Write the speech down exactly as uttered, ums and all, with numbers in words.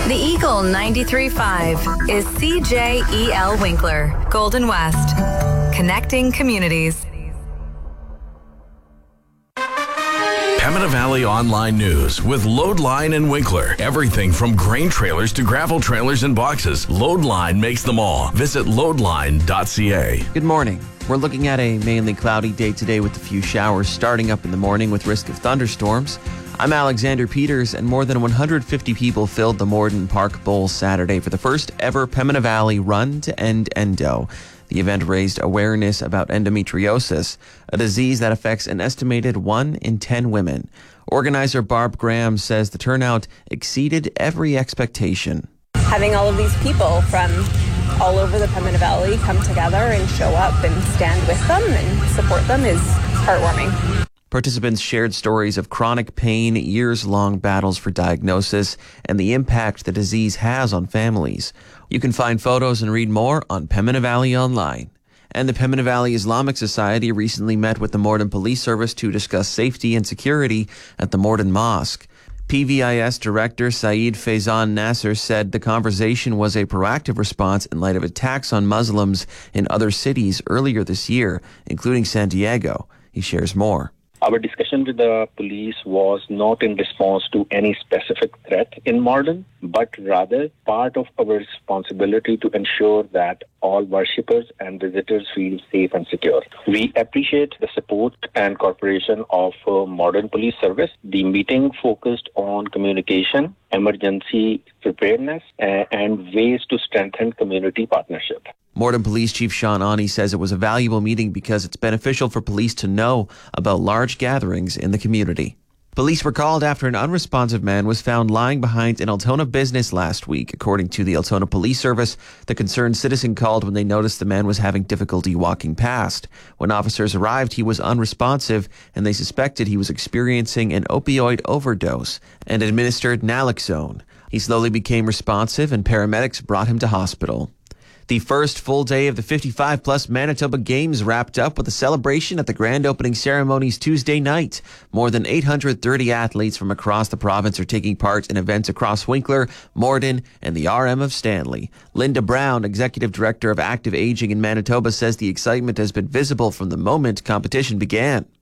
The Eagle ninety-three point five is C J E L Winkler, Golden West. Connecting communities. Pembina Valley Online News with Loadline and Winkler. Everything from grain trailers to gravel trailers and boxes. Loadline makes them all. Visit loadline dot c a. Good morning. We're looking at a mainly cloudy day today with a few showers starting up in the morning with risk of thunderstorms. I'm Alexander Peters, and more than one hundred fifty people filled the Morden Park Bowl Saturday for the first ever Pembina Valley Run to End Endo. The event raised awareness about endometriosis, a disease that affects an estimated one in ten women. Organizer Barb Graham says the turnout exceeded every expectation. Having all of these people from all over the Pembina Valley come together and show up and stand with them and support them is heartwarming. Participants shared stories of chronic pain, years-long battles for diagnosis, and the impact the disease has on families. You can find photos and read more on Pembina Valley Online. And the Pembina Valley Islamic Society recently met with the Morden Police Service to discuss safety and security at the Morden Mosque. P V I S Director Saeed Faizan Nasser said the conversation was a proactive response in light of attacks on Muslims in other cities earlier this year, including San Diego. He shares more. Our discussion with the police was not in response to any specific threat in Morden, but rather part of our responsibility to ensure that all worshippers and visitors feel safe and secure. We appreciate the support and cooperation of uh, Morden Police Service. The meeting focused on communication, emergency preparedness, uh, and ways to strengthen community partnership. Morden Police Chief Sean Ani says it was a valuable meeting because it's beneficial for police to know about large gatherings in the community. Police were called after an unresponsive man was found lying behind an Altona business last week. According to the Altona Police Service, the concerned citizen called when they noticed the man was having difficulty walking past. When officers arrived, he was unresponsive, and they suspected he was experiencing an opioid overdose and administered naloxone. He slowly became responsive, and paramedics brought him to hospital. The first full day of the fifty-five plus Manitoba Games wrapped up with a celebration at the grand opening ceremonies Tuesday night. More than eight hundred thirty athletes from across the province are taking part in events across Winkler, Morden, and the R M of Stanley. Linda Brown, Executive Director of Active Aging in Manitoba, says the excitement has been visible from the moment competition began.